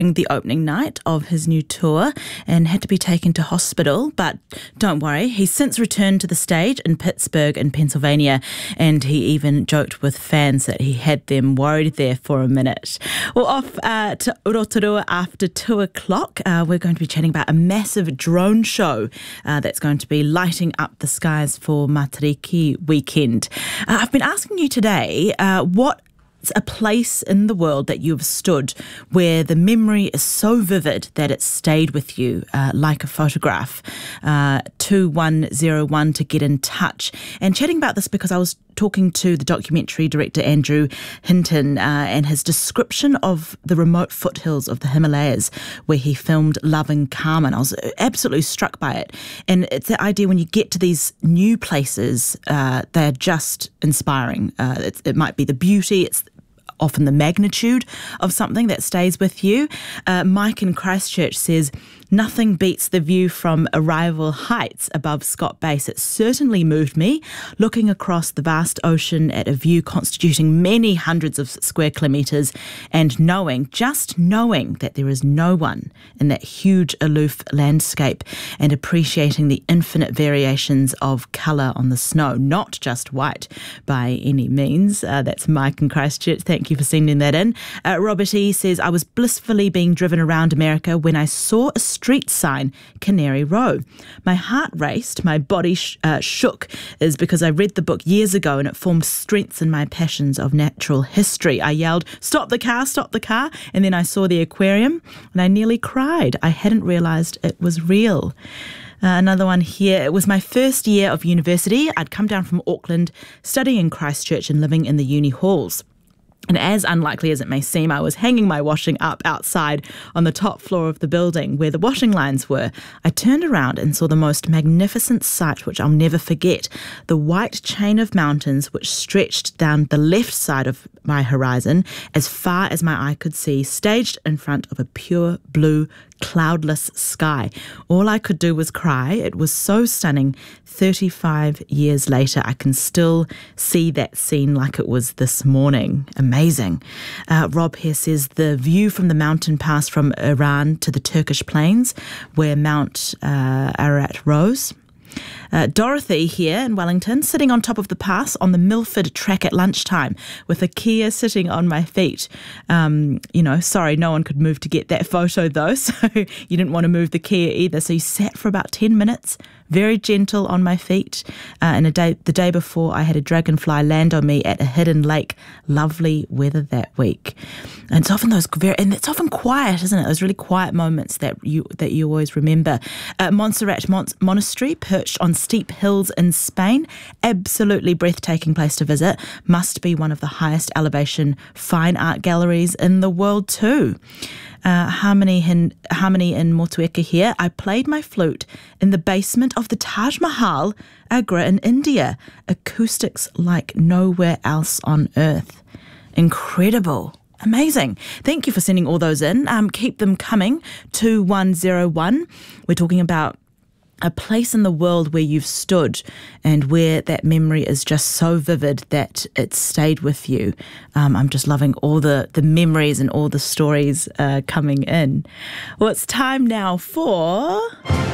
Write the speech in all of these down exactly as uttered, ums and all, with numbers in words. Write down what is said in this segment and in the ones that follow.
the opening night of his new tour and had to be taken to hospital, but don't worry, he's since returned to the stage in Pittsburgh in Pennsylvania, and he even joked with fans that he had them worried there for a minute. Well, off uh, to Rotorua after two o'clock, uh, we're going to be chatting about a massive drone show uh, that's going to be lighting up the skies for Matariki weekend. Uh, I've been asking you today, uh, what It's a place in the world that you've stood where the memory is so vivid that it stayed with you uh, like a photograph. Uh, two one zero one to get in touch. And chatting about this because I was talking to the documentary director Andrew Hinton uh, and his description of the remote foothills of the Himalayas where he filmed Loving Karma. And I was absolutely struck by it. And it's the idea when you get to these new places, uh, they're just inspiring. Uh, it's, it might be the beauty, it's often the magnitude of something that stays with you. Uh, Mike in Christchurch says, nothing beats the view from Arrival Heights above Scott Base. It certainly moved me, looking across the vast ocean at a view constituting many hundreds of square kilometres and knowing, just knowing that there is no one in that huge aloof landscape and appreciating the infinite variations of colour on the snow, not just white by any means. Uh, that's Mike in Christchurch. Thank you for sending that in. Uh, Robert E. says, I was blissfully being driven around America when I saw a street sign, Canary Row. My heart raced, my body sh- uh, shook, is because I read the book years ago and it formed strengths in my passions of natural history. I yelled, stop the car, stop the car, and then I saw the aquarium and I nearly cried. I hadn't realised it was real. Uh, another one here. It was my first year of university. I'd come down from Auckland, studying in Christchurch and living in the uni halls. And as unlikely as it may seem, I was hanging my washing up outside on the top floor of the building where the washing lines were. I turned around and saw the most magnificent sight, which I'll never forget. The white chain of mountains which stretched down the left side of my horizon as far as my eye could see, staged in front of a pure blue cloudless sky. All I could do was cry. It was so stunning. thirty-five years later, I can still see that scene like it was this morning. Amazing. Uh, Rob here says the view from the mountain pass from Iran to the Turkish plains where Mount uh, Ararat rose. Uh, Dorothy here in Wellington, sitting on top of the pass on the Milford track at lunchtime with a Kia sitting on my feet. Um, you know, sorry, no one could move to get that photo though, so you didn't want to move the Kia either. So you sat for about ten minutes, very gentle on my feet. Uh, and a day, the day before, I had a dragonfly land on me at a hidden lake. Lovely weather that week. And it's often those very, and it's often quiet, isn't it? Those really quiet moments that you that you always remember. Uh, Montserrat Mon- Monastery, perched on steep hills in Spain, absolutely breathtaking place to visit. Must be one of the highest elevation fine art galleries in the world too. Uh, Harmony in, Harmony in Motueka here. I played my flute in the basement of the Taj Mahal, Agra in India. Acoustics like nowhere else on earth. Incredible. Amazing. Thank you for sending all those in. Um, keep them coming. two one zero one. We're talking about a place in the world where you've stood and where that memory is just so vivid that it stayed with you. Um, I'm just loving all the, the memories and all the stories uh, coming in. Well, it's time now for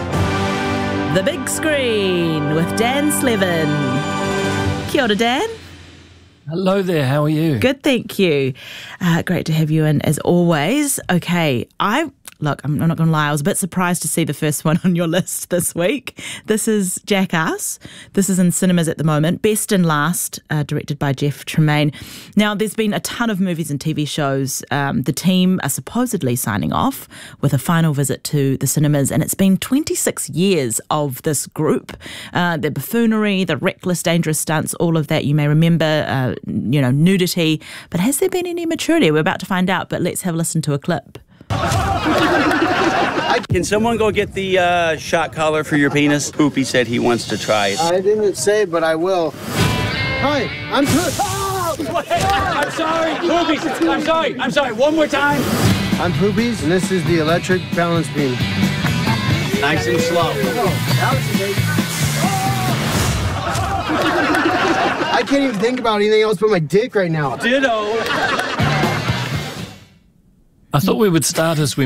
The Big Screen with Dan Slevin. Kia ora, Dan. Hello there, how are you? Good, thank you. Uh, great to have you in as always. Okay, I... Look, I'm not going to lie, I was a bit surprised to see the first one on your list this week. This is Jackass. This is in cinemas at the moment. Best and Last, uh, directed by Jeff Tremaine. Now, there's been a ton of movies and T V shows. Um, the team are supposedly signing off with a final visit to the cinemas, and it's been twenty-six years of this group. Uh, the buffoonery, the reckless, dangerous stunts, all of that you may remember, uh, you know, nudity. But has there been any maturity? We're about to find out, but let's have a listen to a clip. Can someone go get the uh, shot collar for your penis? Poopy said he wants to try it. I didn't say, but I will. Hi, I'm Poopy. Oh! I'm sorry, Poopies. I'm sorry. I'm sorry. One more time. I'm Poopies, and this is the electric balance beam. Nice and slow. I can't even think about anything else but my dick right now. Ditto. I thought we would start as we